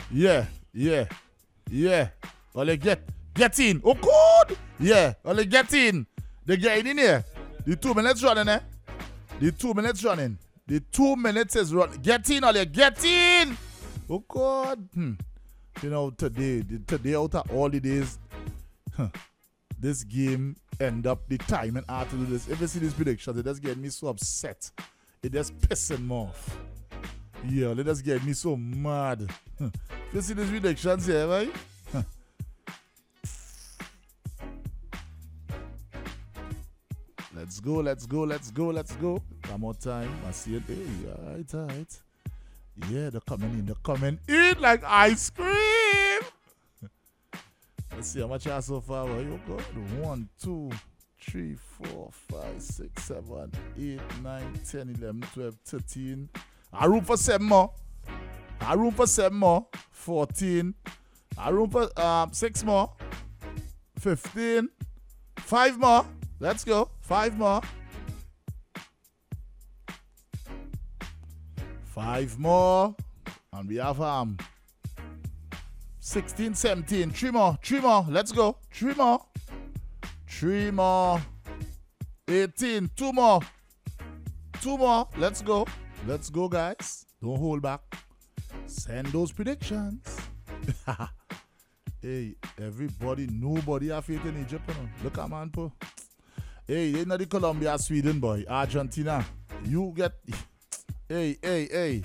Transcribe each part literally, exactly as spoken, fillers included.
Yeah, yeah, yeah. Only get get in. Oh good. Yeah, only get in. They get in here. The two minutes running, eh? The two minutes running. The two minutes is running. Get in, only get in. Oh God. Hmm. You know, today, today out of all the days, huh, this game end up the time and after do this. If you see these predictions, it just get me so upset. It just pissing me off. Yeah, it just get me so mad. Huh. If you see these predictions here, right? Huh. Let's go, let's go, let's go, let's go. One more time. I see it. Hey, all right, all right. Yeah, they're coming in. They're coming in like ice cream. Let's see how much I have so far. Well, you got one, two, three, four, five, six, seven, eight, nine, ten, eleven, twelve, thirteen. I room for seven more. I room for seven more. fourteen. I room for um six more. fifteen. Five more. Let's go. Five more. Five more. And we have um sixteen, seventeen. Three more. Three more. Let's go. Three more. Three more. eighteen. Two more. Two more. Let's go. Let's go, guys. Don't hold back. Send those predictions. Hey, everybody, nobody have faith in Egypt. You know? Look at man, po. Hey, they know the Colombia, Sweden, boy. Argentina. You get... Hey, hey, hey.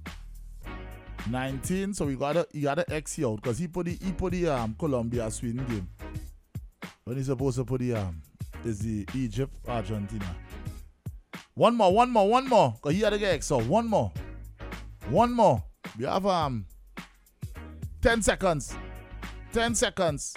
nineteen, so we gotta, you gotta X here out, because he put the, he put the um, Colombia, Sweden game. When he's supposed to put the, um, is the Egypt, Argentina. One more, one more, one more. Because he had to get X out. One more. One more. We have um ten seconds. ten seconds.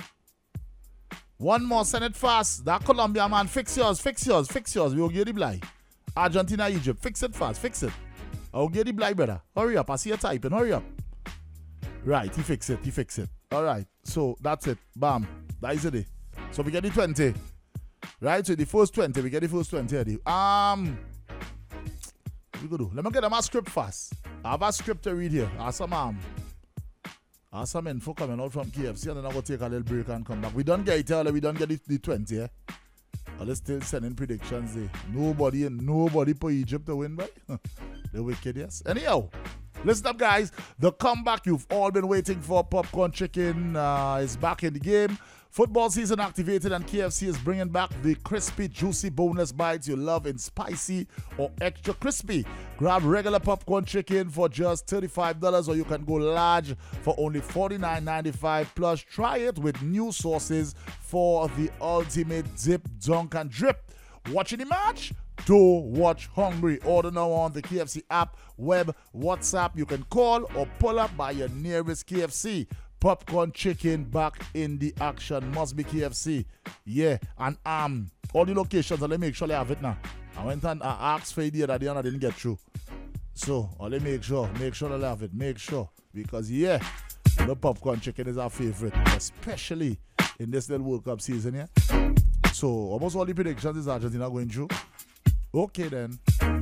One more, send it fast. That Colombia man, fix yours, fix yours, fix yours. We will get the blind. Argentina, Egypt, fix it fast, fix it. I will get the blind, brother. Hurry up, I see you typing, hurry up. Right, he fix it, he fix it. All right, so that's it. Bam, that is it. So we get the twenty. Right, so the first twenty, we get the first twenty. Um, what we go do? Let me get them a script fast. I have a script to read here. I have some um, I have some info coming out from K F C, and then I'm going to take a little break and come back. We don't get it early, we don't get the, the twenty, eh? But they still sending predictions there. Nobody, nobody put Egypt to win, right? The wicked, yes. Anyhow, listen up, guys. The comeback you've all been waiting for, Popcorn Chicken, uh, is back in the game. Football season activated, and K F C is bringing back the crispy, juicy bonus bites you love in spicy or extra crispy. Grab regular popcorn chicken for just thirty-five dollars, or you can go large for only forty-nine ninety-five. Plus, try it with new sauces for the ultimate dip, dunk, and drip. Watching the match? Don't watch hungry. Order now on the K F C app, web, WhatsApp. You can call or pull up by your nearest K F C. Popcorn chicken back in the action. Must be K F C. Yeah. And um, all the locations, let me make sure I have it now. I went and I asked for it the other day and I didn't get through. So, I'll make sure. Make sure I have it. Make sure. Because, yeah, the popcorn chicken is our favorite. Especially in this little World Cup season, yeah. So, almost all the predictions is Argentina going through. Okay, then.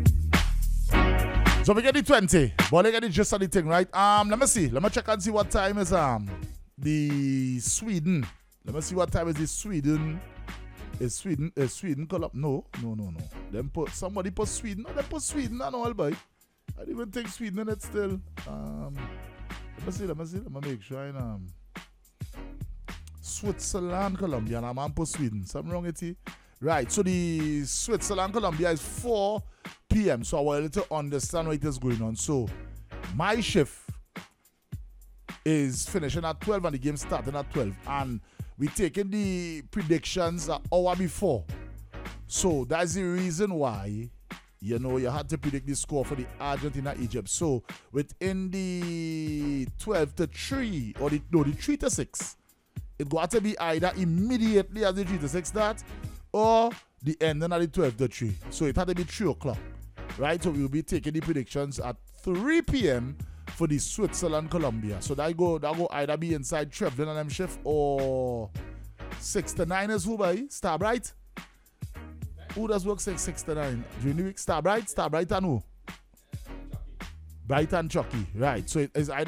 So we get the twenty, but they get the gist of the thing, right? Um, let me see. Let me check and see what time is um the Sweden. Let me see what time is the Sweden. Is Sweden is Sweden call up? No, no, no, no. Them put somebody put Sweden. No, they put Sweden and all, boy. I didn't even think Sweden in it still. Um, let me see. Let me see. Let me make sure. I um Switzerland, Colombia, and I'm put Sweden. Something wrong with it. Right. So the Switzerland, Colombia is four p.m. So I wanted to understand what is going on. So my shift is finishing at twelve and the game starting at twelve. And we taking the predictions an hour before. So that's the reason why, you know, you had to predict the score for the Argentina-Egypt. So within the twelve to three, or the, no, the three to six, it got to be either immediately as the three to six start, or the ending at the twelve to three. So it had to be three o'clock. Right? So we will be taking the predictions at three p.m. for the Switzerland, Colombia. So that go that go either be inside Trevlin and them shift, or six to nine is who by? Star Bright? Who does work six, six to nine? During the week? Star Bright? Star Bright and who? Bright and Chucky. Right. So it is either